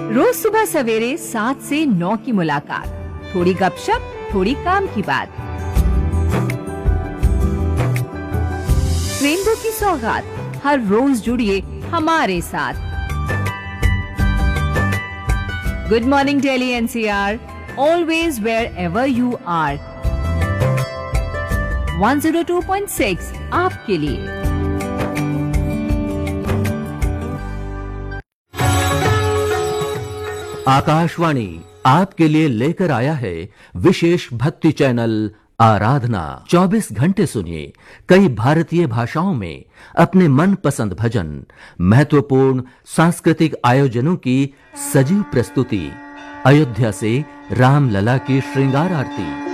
रोज सुबह सवेरे 7 से 9 की मुलाकात, थोड़ी गपशप, थोड़ी काम की बात। रेनबो की सौगात, हर रोज जुड़िए हमारे साथ। Good morning Delhi NCR, always wear ever you are. 102.6 आपके लिए। आकाशवाणी आपके लिए लेकर आया है विशेष भक्ति चैनल आराधना। 24 घंटे सुनिए कई भारतीय भाषाओं में अपने मनपसंद भजन, महत्वपूर्ण सांस्कृतिक आयोजनों की सजीव प्रस्तुति, अयोध्या से रामलला की श्रृंगार आरती।